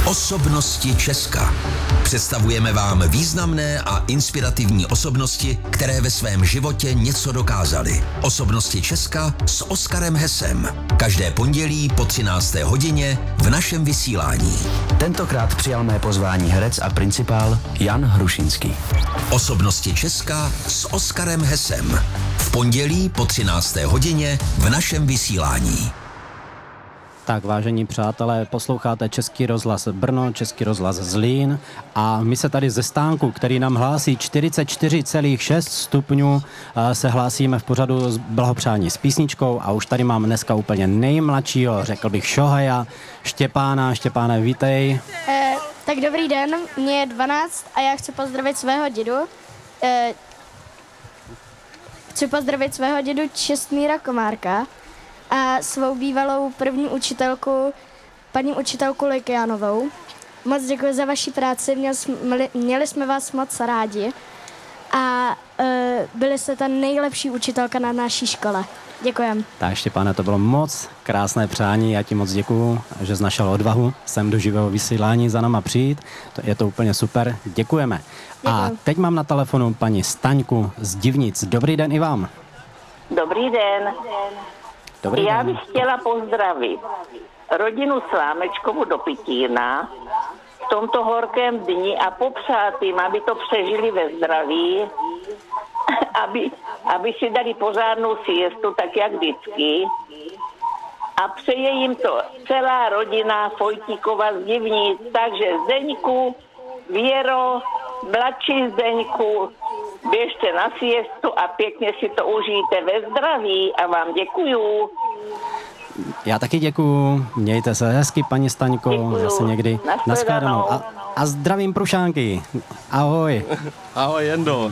Osobnosti Česka. Představujeme vám významné a inspirativní osobnosti, které ve svém životě něco dokázaly. Osobnosti Česka s Oskarem Hesem. Každé pondělí po 13. hodině v našem vysílání. Tentokrát přijal mé pozvání herec a principál Jan Hrušinský. Osobnosti Česka s Oskarem Hesem. V pondělí po 13. hodině v našem vysílání. Tak, vážení přátelé, posloucháte Český rozhlas Brno, Český rozhlas Zlín a my se tady ze stánku, který nám hlásí 44,6 stupňů, se hlásíme v pořadu s blahopřání s písničkou a už tady mám dneska úplně nejmladšího, řekl bych šohaja, Štěpána. Štěpáne, vítej. Tak dobrý den, mě je 12 a já chci pozdravit svého dědu. Chci pozdravit svého dědu Čestmíra Komárka a svou bývalou první učitelku, paní učitelku Likianovou. Moc děkuji za vaši práci, měli jsme vás moc rádi a byli jste ta nejlepší učitelka na naší škole. Děkujem. Tak, Štěpáne, to bylo moc krásné přání, já ti moc děkuju, že jsi našel odvahu sem do živého vysílání za náma přijít, je to úplně super, děkujeme. Děkuji. A teď mám na telefonu paní Staňku z Divnic. Dobrý den i vám. Dobrý den. Dobrý Já den. bych chtěla pozdravit rodinu Slámečkovu do Pitína v tomto horkém dni a popřát jim, aby to přežili ve zdraví, aby si dali pořádnou siestu, tak jak vždycky. A přeje jim to celá rodina Fojtíkova z Divnic, takže Zdeňku, Věro, mladší Zdeňku, běžte na siestu a pěkně si to užijte ve zdraví a vám děkuju. Já taky děkuju, mějte se hezky, paní Staňko, Děkuju. zase někdy. Nashledanou. A zdravím Prušánky. Ahoj. Ahoj, Jendo.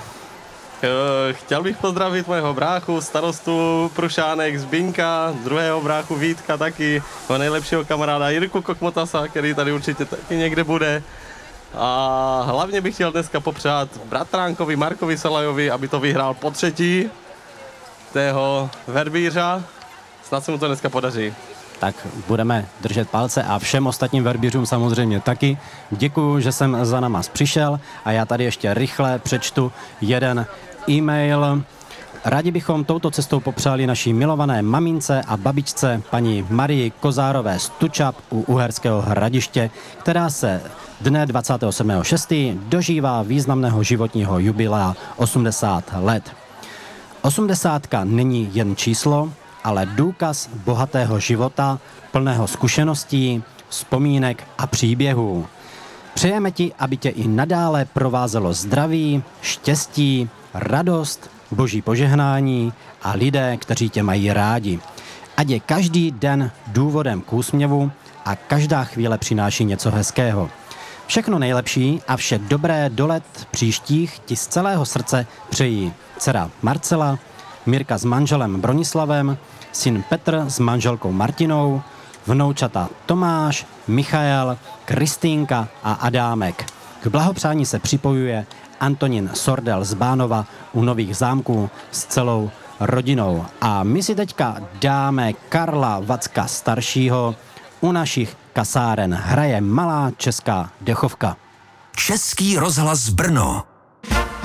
Chtěl bych pozdravit mého bráchu, starostu Prušánek Zbinka, druhého bráchu Vítka taky, mého nejlepšího kamaráda Jirku Kokmotasa, který tady určitě taky někde bude. A hlavně bych chtěl dneska popřát bratránkovi Markovi Salajovi, aby to vyhrál po třetí tého verbířa. Snad se mu to dneska podaří. Tak budeme držet palce a všem ostatním verbířům samozřejmě taky. Děkuju, že jsem za náma přišel a já tady ještě rychle přečtu jeden e-mail. Rádi bychom touto cestou popřáli naší milované mamince a babičce paní Marii Kozárové Stučap u Uherského Hradiště, která se dne 27.6. dožívá významného životního jubilea 80 let. 80 není jen číslo, ale důkaz bohatého života, plného zkušeností, vzpomínek a příběhů. Přejeme ti, aby tě i nadále provázelo zdraví, štěstí, radost, boží požehnání a lidé, kteří tě mají rádi. Ať je každý den důvodem k úsměvu a každá chvíle přináší něco hezkého. Všechno nejlepší a vše dobré do let příštích ti z celého srdce přejí dcera Marcela, Mirka s manželem Bronislavem, syn Petr s manželkou Martinou, vnoučata Tomáš, Michael, Kristýnka a Adámek. K blahopřání se připojuje Antonín Sordel z Bánova u Nových Zámků s celou rodinou. A my si teďka dáme Karla Vacka staršího. U našich kasáren hraje malá česká dechovka. Český rozhlas Brno.